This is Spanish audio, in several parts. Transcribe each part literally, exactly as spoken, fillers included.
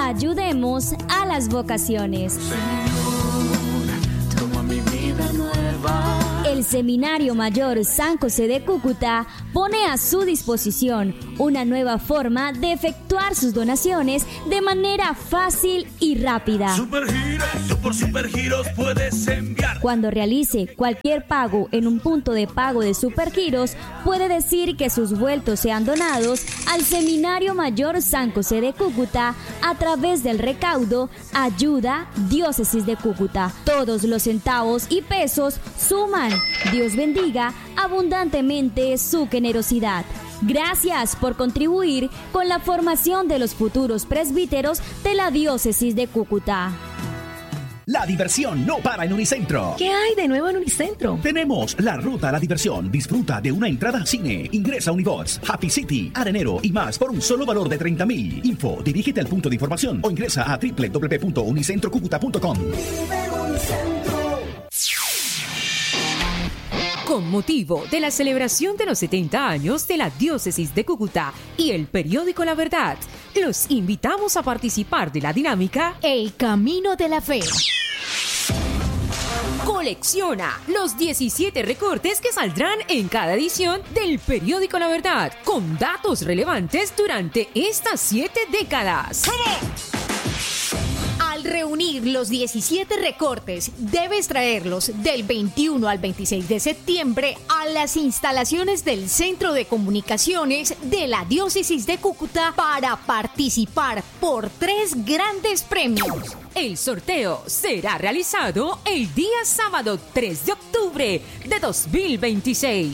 Ayudemos a las vocaciones. Señor, toma mi vida nueva. El Seminario Mayor San José de Cúcuta pone a su disposición una nueva forma de efectuar sus donaciones de manera fácil y rápida. Supergiros, tú por Supergiros puedes enviar. Cuando realice cualquier pago en un punto de pago de Supergiros, puede decir que sus vueltos sean donados al Seminario Mayor San José de Cúcuta a través del recaudo Ayuda Diócesis de Cúcuta. Todos los centavos y pesos suman. Dios bendiga abundantemente su generosidad. Gracias por contribuir con la formación de los futuros presbíteros de la Diócesis de Cúcuta. La diversión no para en Unicentro. ¿Qué hay de nuevo en Unicentro? Tenemos la ruta a la diversión. Disfruta de una entrada a cine. Ingresa a Unibox, Happy City, Arenero y más por un solo valor de treinta mil. Info, dirígete al punto de información o ingresa a doble u doble u doble u punto unicentro cúcuta punto com. Con motivo de la celebración de los setenta años de la Diócesis de Cúcuta y el periódico La Verdad, los invitamos a participar de la dinámica El Camino de la Fe. Colecciona los diecisiete recortes que saldrán en cada edición del periódico La Verdad, con datos relevantes durante estas siete décadas. ¡Vamos! Al reunir los diecisiete recortes, debes traerlos del veintiuno al veintiséis de septiembre a las instalaciones del Centro de Comunicaciones de la Diócesis de Cúcuta para participar por tres grandes premios. El sorteo será realizado el día sábado tres de octubre de dos mil veintiséis.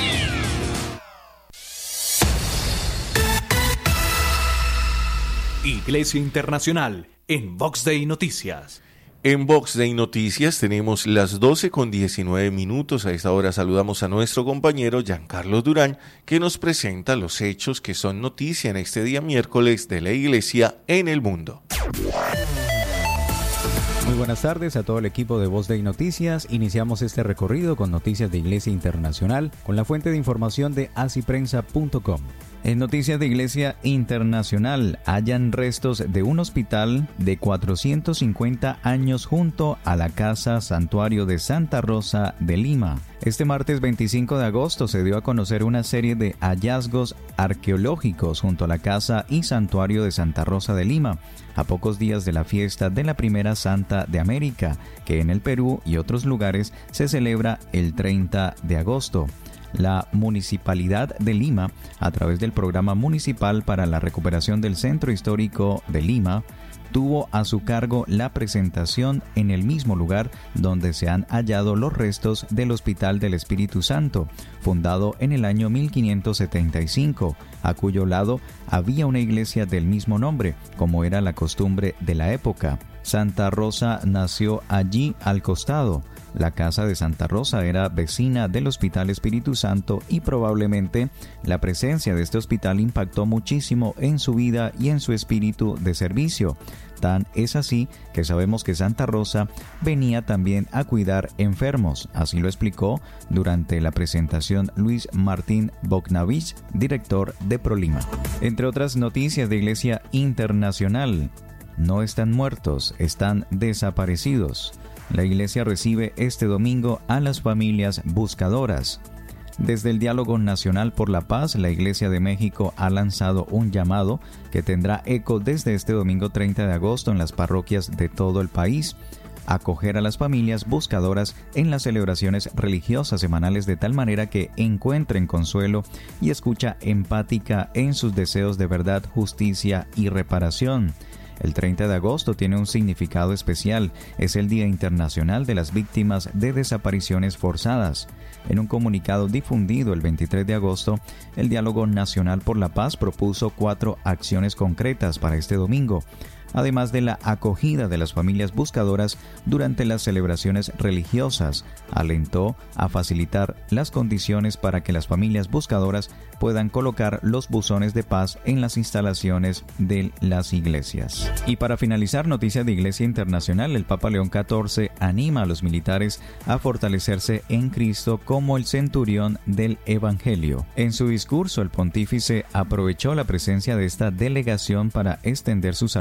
Iglesia Internacional en Vox Day Noticias. En Vox Day Noticias tenemos las doce con diecinueve minutos. A esta hora saludamos a nuestro compañero Giancarlo Durán, que nos presenta los hechos que son noticia en este día miércoles de la Iglesia en el mundo. Muy buenas tardes a todo el equipo de Voz Day Noticias. Iniciamos este recorrido con noticias de Iglesia Internacional con la fuente de información de asiprensa punto com. En noticias de Iglesia Internacional, hallan restos de un hospital de cuatrocientos cincuenta años junto a la Casa Santuario de Santa Rosa de Lima. Este martes veinticinco de agosto se dio a conocer una serie de hallazgos arqueológicos junto a la Casa y Santuario de Santa Rosa de Lima, a pocos días de la fiesta de la primera Santa de América, que en el Perú y otros lugares se celebra el treinta de agosto. La Municipalidad de Lima, a través del Programa Municipal para la Recuperación del Centro Histórico de Lima, tuvo a su cargo la presentación en el mismo lugar donde se han hallado los restos del Hospital del Espíritu Santo, fundado en el año mil quinientos setenta y cinco, a cuyo lado había una iglesia del mismo nombre, como era la costumbre de la época. Santa Rosa nació allí al costado. La casa de Santa Rosa era vecina del Hospital Espíritu Santo y probablemente la presencia de este hospital impactó muchísimo en su vida y en su espíritu de servicio. Tan es así que sabemos que Santa Rosa venía también a cuidar enfermos. Así lo explicó durante la presentación Luis Martín Boknavich, director de Prolima. Entre otras noticias de Iglesia Internacional, no están muertos, están desaparecidos. La Iglesia recibe este domingo a las familias buscadoras. Desde el Diálogo Nacional por la Paz, la Iglesia de México ha lanzado un llamado que tendrá eco desde este domingo treinta de agosto en las parroquias de todo el país. Acoger a las familias buscadoras en las celebraciones religiosas semanales de tal manera que encuentren consuelo y escucha empática en sus deseos de verdad, justicia y reparación. El treinta de agosto tiene un significado especial, es el Día Internacional de las Víctimas de Desapariciones Forzadas. En un comunicado difundido el veintitrés de agosto, el Diálogo Nacional por la Paz propuso cuatro acciones concretas para este domingo. Además de la acogida de las familias buscadoras durante las celebraciones religiosas, alentó a facilitar las condiciones para que las familias buscadoras puedan colocar los buzones de paz en las instalaciones de las iglesias. Y para finalizar, noticias de Iglesia Internacional, el Papa León catorce anima a los militares a fortalecerse en Cristo como el centurión del Evangelio. En su discurso, el pontífice aprovechó la presencia de esta delegación para extender su saludo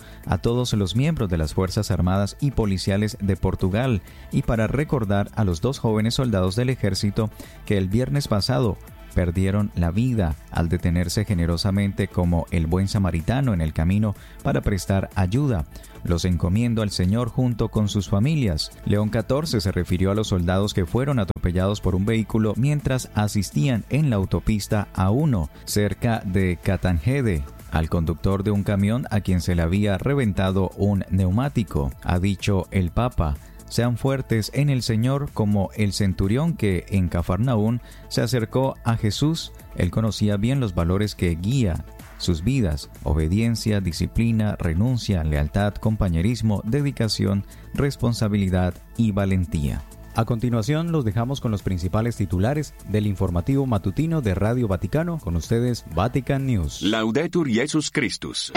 a todos los miembros de las Fuerzas Armadas y Policiales de Portugal y para recordar a los dos jóvenes soldados del ejército que el viernes pasado perdieron la vida al detenerse generosamente como el buen samaritano en el camino para prestar ayuda. Los encomiendo al Señor junto con sus familias. León catorce se refirió a los soldados que fueron atropellados por un vehículo mientras asistían en la autopista A uno, cerca de Catangede, al conductor de un camión a quien se le había reventado un neumático. Ha dicho el Papa: sean fuertes en el Señor como el centurión que en Cafarnaún se acercó a Jesús. Él conocía bien los valores que guían sus vidas: obediencia, disciplina, renuncia, lealtad, compañerismo, dedicación, responsabilidad y valentía. A continuación los dejamos con los principales titulares del informativo matutino de Radio Vaticano. Con ustedes, Vatican News. Laudetur Jesus Christus.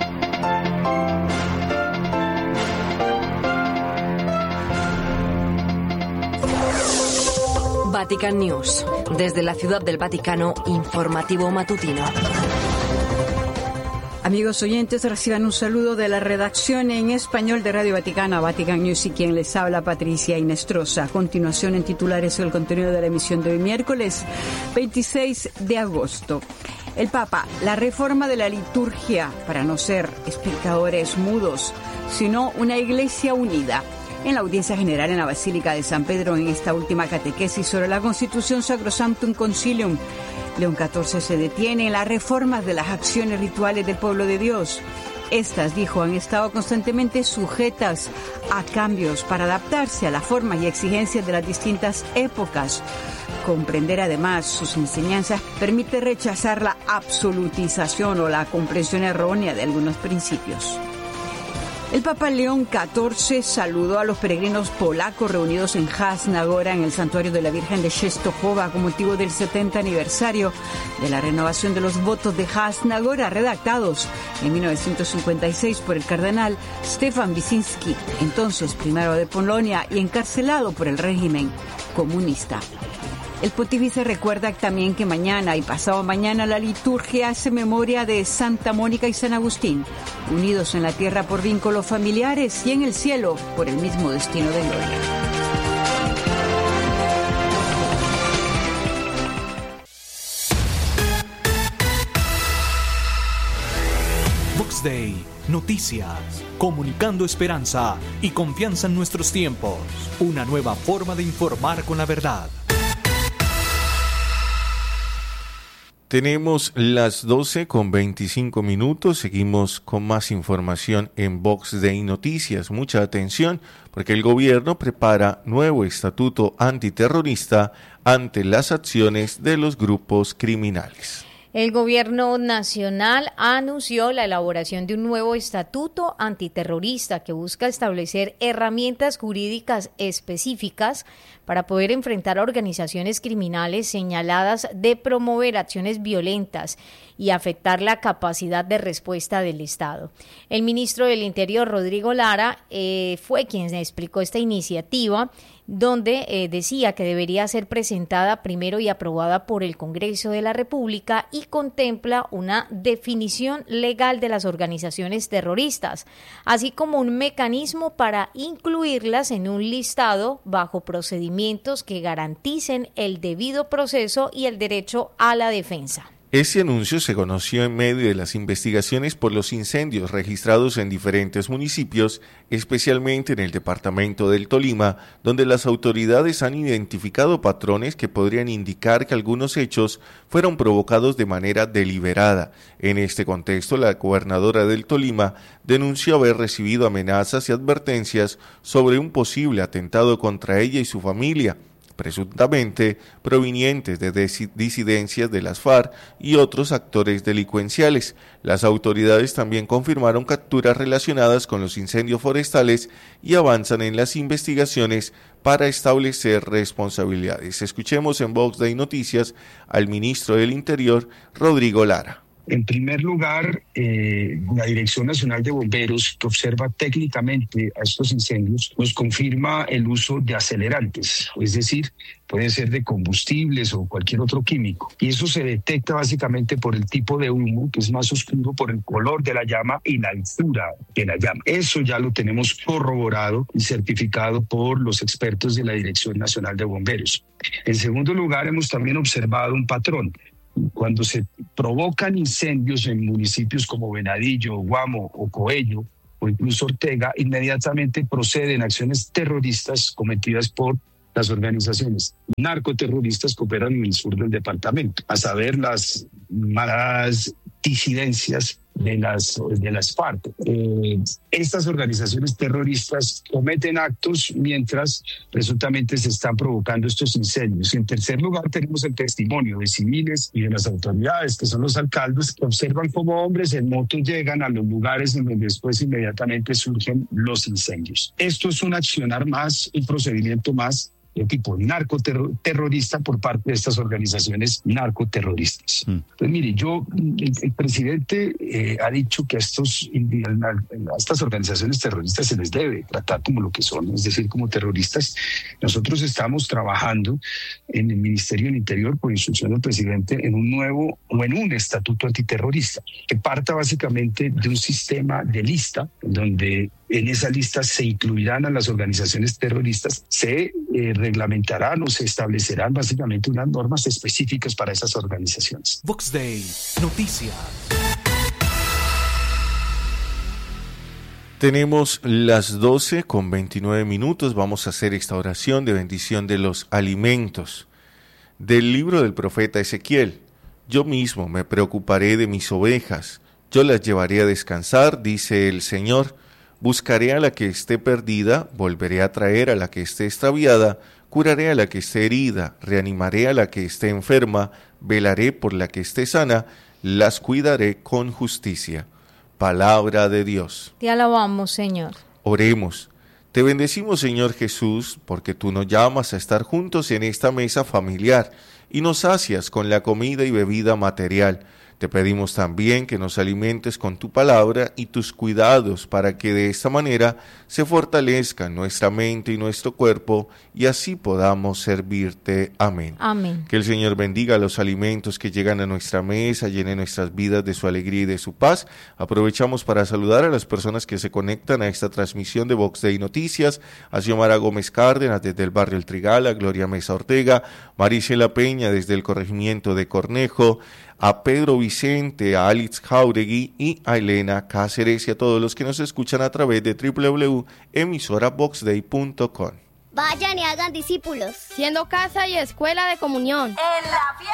Vatican News. Desde la Ciudad del Vaticano, informativo matutino. Amigos oyentes, reciban un saludo de la redacción en español de Radio Vaticana, Vatican News, y quien les habla, Patricia Inestrosa. A continuación, en titulares, el contenido de la emisión de hoy, miércoles veintiséis de agosto. El Papa: la reforma de la liturgia para no ser espectadores mudos, sino una iglesia unida. En la audiencia general en la Basílica de San Pedro, en esta última catequesis sobre la Constitución Sacrosanctum Concilium, León catorce se detiene en las reformas de las acciones rituales del pueblo de Dios. Estas, dijo, han estado constantemente sujetas a cambios para adaptarse a las formas y exigencias de las distintas épocas. Comprender además sus enseñanzas permite rechazar la absolutización o la comprensión errónea de algunos principios. El Papa León catorce saludó a los peregrinos polacos reunidos en Jasna Góra, en el santuario de la Virgen de Częstochowa, con motivo del setenta aniversario de la renovación de los votos de Jasna Góra, redactados en mil novecientos cincuenta y seis por el cardenal Stefan Wyszynski, entonces primero de Polonia y encarcelado por el régimen comunista. El pontífice recuerda también que mañana y pasado mañana la liturgia hace memoria de Santa Mónica y San Agustín, unidos en la tierra por vínculos familiares y en el cielo por el mismo destino de gloria. Vox Day, noticias, comunicando esperanza y confianza en nuestros tiempos. Una nueva forma de informar con la verdad. Tenemos las doce con veinticinco minutos, seguimos con más información en Vox Day Noticias. Mucha atención, porque el gobierno prepara nuevo estatuto antiterrorista ante las acciones de los grupos criminales. El gobierno nacional anunció la elaboración de un nuevo estatuto antiterrorista que busca establecer herramientas jurídicas específicas para poder enfrentar a organizaciones criminales señaladas de promover acciones violentas y afectar la capacidad de respuesta del Estado. El ministro del Interior, Rodrigo Lara, eh, fue quien explicó esta iniciativa, donde eh, decía que debería ser presentada primero y aprobada por el Congreso de la República y contempla una definición legal de las organizaciones terroristas, así como un mecanismo para incluirlas en un listado bajo procedimientos que garanticen el debido proceso y el derecho a la defensa. Este anuncio se conoció en medio de las investigaciones por los incendios registrados en diferentes municipios, especialmente en el departamento del Tolima, donde las autoridades han identificado patrones que podrían indicar que algunos hechos fueron provocados de manera deliberada. En este contexto, la gobernadora del Tolima denunció haber recibido amenazas y advertencias sobre un posible atentado contra ella y su familia, presuntamente provenientes de disidencias de las FARC y otros actores delincuenciales. Las autoridades también confirmaron capturas relacionadas con los incendios forestales y avanzan en las investigaciones para establecer responsabilidades. Escuchemos en Vox Day Noticias al ministro del Interior, Rodrigo Lara. En primer lugar, eh, la Dirección Nacional de Bomberos, que observa técnicamente a estos incendios, nos confirma el uso de acelerantes, es decir, puede ser de combustibles o cualquier otro químico. Y eso se detecta básicamente por el tipo de humo, que es más oscuro, por el color de la llama y la altura de la llama. Eso ya lo tenemos corroborado y certificado por los expertos de la Dirección Nacional de Bomberos. En segundo lugar, hemos también observado un patrón. Cuando se provocan incendios en municipios como Venadillo, Guamo o Coello, o incluso Ortega, inmediatamente proceden acciones terroristas cometidas por las organizaciones narcoterroristas que operan en el sur del departamento, a saber, las malas disidencias de las, de las FARC. Eh, estas organizaciones terroristas cometen actos mientras presuntamente se están provocando estos incendios. Y en tercer lugar tenemos el testimonio de civiles y de las autoridades, que son los alcaldes, que observan cómo hombres en moto llegan a los lugares en donde después inmediatamente surgen los incendios. Esto es un accionar más, un procedimiento más de tipo narcoterrorista por parte de estas organizaciones narcoterroristas. Mm. Entonces, mire, yo, el, el presidente eh, ha dicho que a, estos, a estas organizaciones terroristas se les debe tratar como lo que son, es decir, como terroristas. Nosotros estamos trabajando en el Ministerio del Interior, por instrucción del presidente, en un nuevo o en un estatuto antiterrorista, que parta básicamente de un sistema de lista, donde en esa lista se incluirán a las organizaciones terroristas, se eh, reglamentarán o se establecerán básicamente unas normas específicas para esas organizaciones. Vox Day, noticias. Tenemos las doce con veintinueve minutos. Vamos a hacer esta oración de bendición de los alimentos. Del libro del profeta Ezequiel. Yo mismo me preocuparé de mis ovejas. Yo las llevaré a descansar, dice el Señor. Buscaré a la que esté perdida, volveré a traer a la que esté extraviada, curaré a la que esté herida, reanimaré a la que esté enferma, velaré por la que esté sana, las cuidaré con justicia. Palabra de Dios. Te alabamos, Señor. Oremos. Te bendecimos, Señor Jesús, porque tú nos llamas a estar juntos en esta mesa familiar y nos sacias con la comida y bebida material. Te pedimos también que nos alimentes con tu palabra y tus cuidados para que de esta manera se fortalezcan nuestra mente y nuestro cuerpo y así podamos servirte. Amén. Amén. Que el Señor bendiga los alimentos que llegan a nuestra mesa, llene nuestras vidas de su alegría y de su paz. Aprovechamos para saludar a las personas que se conectan a esta transmisión de Vox Day Noticias, a Xiomara Gómez Cárdenas desde el barrio El Trigal, a Gloria Mesa Ortega, Marisela Peña desde el corregimiento de Cornejo, a Pedro Vicente, a Alex Jauregui y a Elena Cáceres y a todos los que nos escuchan a través de doble u doble u doble u punto emisora vox day punto com. Vayan y hagan discípulos, siendo casa y escuela de comunión. En la